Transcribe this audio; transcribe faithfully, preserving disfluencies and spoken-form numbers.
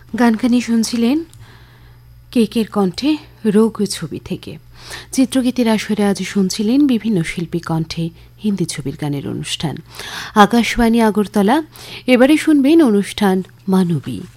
গানখানি শুনছিলেন কেকের কণ্ঠে রোগ ছবি থেকে। চিত্রগীতির আসরে আজ শুনছিলেন বিভিন্ন শিল্পী কণ্ঠে হিন্দি ছবির গানের অনুষ্ঠান। আকাশবাণী আগরতলা। এবারে শুনবেন অনুষ্ঠান মানবী।